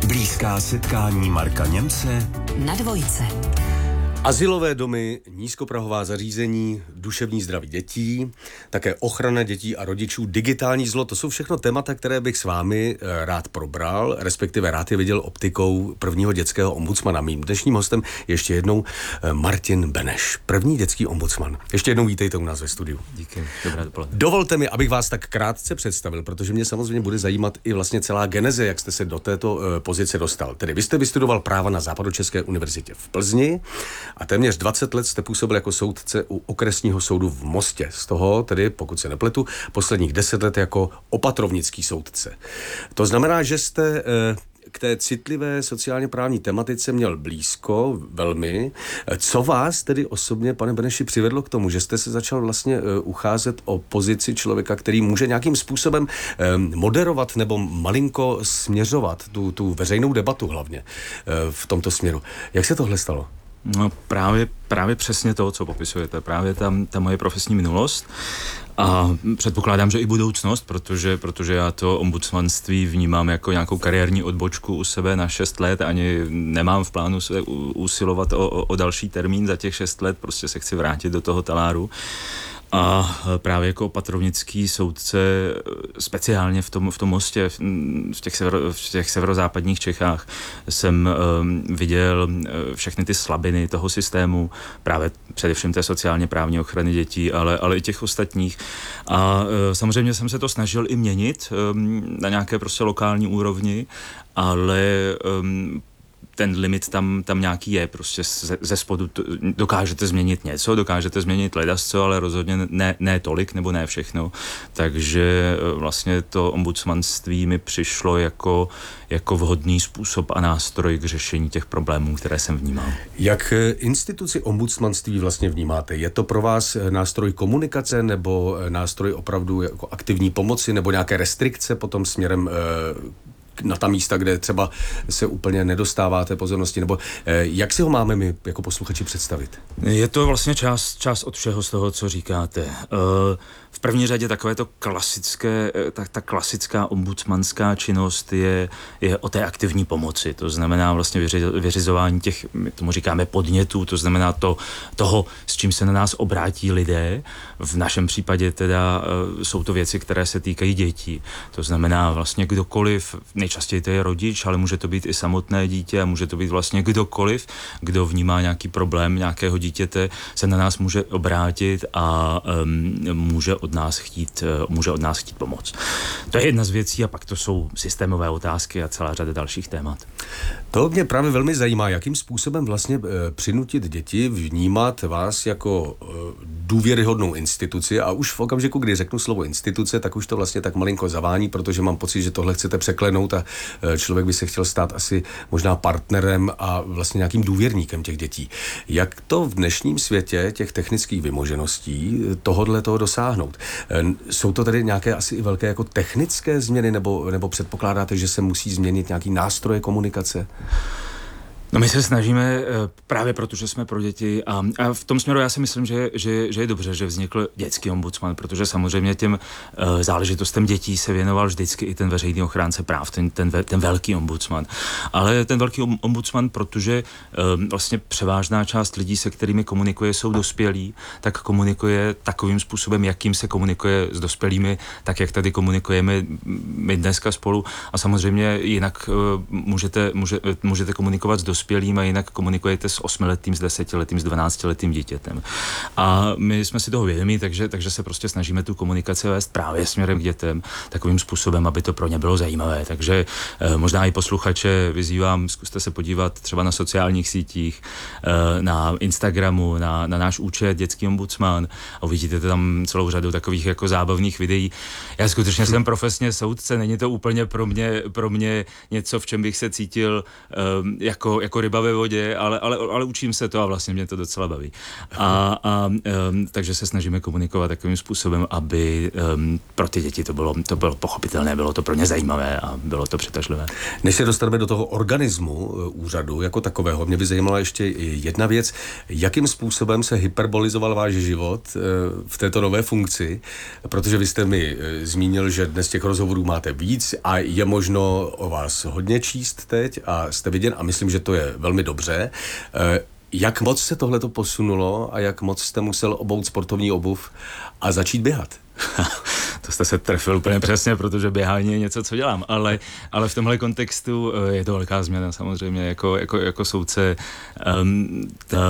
Neblízká setkání Marka Němce na Dvojce. Azylové domy, nízkoprahová zařízení, duševní zdraví dětí, také ochrana dětí a rodičů, digitální zlo, to jsou všechno témata, které bych s vámi rád probral, respektive rád je viděl optikou prvního dětského ombudsmana. Mým dnešním hostem ještě jednou Martin Beneš, první dětský ombudsman. Ještě jednou vítejte u nás ve studiu. Díky, dobré dopoledne. Dovolte mi, abych vás tak krátce představil, protože mě samozřejmě bude zajímat i vlastně celá geneze, jak jste se do této pozice dostal. Tedy vy jste vystudoval práva na Západočeské univerzitě v Plzni a téměř 20 let jste působil jako soudce u okresního soudu v Mostě. Z toho tedy, pokud se nepletu, posledních 10 let jako opatrovnický soudce. To znamená, že jste k té citlivé sociálně právní tematice měl blízko velmi. Co vás tedy osobně, pane Beneši, přivedlo k tomu, že jste se začal vlastně ucházet o pozici člověka, který může nějakým způsobem moderovat nebo malinko směřovat tu veřejnou debatu hlavně v tomto směru. Jak se tohle stalo? No právě přesně to, co popisujete, právě ta moje profesní minulost a předpokládám, že i budoucnost, protože já to ombudsmanství vnímám jako nějakou kariérní odbočku u sebe na 6 let, ani nemám v plánu se usilovat o další termín za těch 6 let, prostě se chci vrátit do toho taláru. A právě jako opatrovnický soudce, speciálně v tom Mostě, v těch severozápadních Čechách, jsem viděl všechny ty slabiny toho systému, právě především té sociálně právní ochrany dětí, ale i těch ostatních. A samozřejmě jsem se to snažil i měnit na nějaké prostě lokální úrovni, ale ten limit tam nějaký je, prostě ze spodu dokážete změnit něco, dokážete změnit ledasco, ale rozhodně ne tolik, nebo ne všechno. Takže vlastně to ombudsmanství mi přišlo jako vhodný způsob a nástroj k řešení těch problémů, které jsem vnímal. Jak instituci ombudsmanství vlastně vnímáte? Je to pro vás nástroj komunikace nebo nástroj opravdu jako aktivní pomoci nebo nějaké restrikce potom směrem na ta místa, kde třeba se úplně nedostáváte pozornosti, nebo jak si ho máme my jako posluchači představit? Je to vlastně část od všeho z toho, co říkáte. V první řadě takové to ta klasická ombudsmanská činnost je o té aktivní pomoci. To znamená vlastně vyřizování těch, my tomu říkáme podnětů, to znamená toho, s čím se na nás obrátí lidé. V našem případě teda jsou to věci, které se týkají dětí. To znamená vlastně kdokoliv, nejčastěji to je rodič, ale může to být i samotné dítě a může to být vlastně kdokoliv, kdo vnímá nějaký problém nějakého dítěte, se na nás může obrátit a může od nás chtít pomoc. To je jedna z věcí a pak to jsou systémové otázky a celá řada dalších témat. To mě právě velmi zajímá, jakým způsobem vlastně přinutit děti vnímat vás jako důvěryhodnou instituci a už v okamžiku, kdy řeknu slovo instituce, tak už to vlastně tak malinko zavání, protože mám pocit, že tohle chcete překlenout a člověk by se chtěl stát asi možná partnerem a vlastně nějakým důvěrníkem těch dětí. Jak to v dnešním světě těch technických vymožeností toho dosáhnout? Jsou to tedy nějaké asi i velké jako technické změny nebo předpokládáte, že se musí změnit nějaký nástroje komunikace? No my se snažíme právě protože jsme pro děti a v tom směru já si myslím, že je dobře, že vznikl dětský ombudsman, protože samozřejmě těm záležitostem dětí se věnoval vždycky i ten veřejný ochránce práv, ten velký ombudsman. Ale ten velký ombudsman, protože vlastně převážná část lidí, se kterými komunikuje, jsou dospělí, tak komunikuje takovým způsobem, jakým se komunikuje s dospělými, tak jak tady komunikujeme my dneska spolu a samozřejmě jinak můžete komunikovat s dospělými a jinak komunikujete s 8letým, s 10letým, s 12letým dítětem. A my jsme si toho vědomí, takže se prostě snažíme tu komunikaci vést právě směrem k dětem takovým způsobem, aby to pro ně bylo zajímavé. Takže možná i posluchače vyzývám, zkuste se podívat třeba na sociálních sítích, na Instagramu, na náš účet Dětský ombudsman a uvidíte tam celou řadu takových jako zábavných videí. Já skutečně jsem profesně soudce, není to úplně pro mě něco, v čem bych se cítil jako jako ryba ve vodě, ale učím se to a vlastně mě to docela baví. Takže se snažíme komunikovat takovým způsobem, aby pro ty děti to bylo pochopitelné, bylo to pro ně zajímavé a bylo to přitažlivé. Než se dostaneme do toho organismu úřadu jako takového, mě by zajímala ještě jedna věc. Jakým způsobem se hyperbolizoval váš život v této nové funkci? Protože vy jste mi zmínil, že dnes těch rozhovorů máte víc a je možno o vás hodně číst teď a jste viděn a myslím, že to je velmi dobře. Jak moc se tohleto posunulo a jak moc jste musel obout sportovní obuv a začít běhat? To jste se trefil úplně přesně, protože běhání je něco, co dělám, ale v tomhle kontextu je to velká změna samozřejmě, jako soudce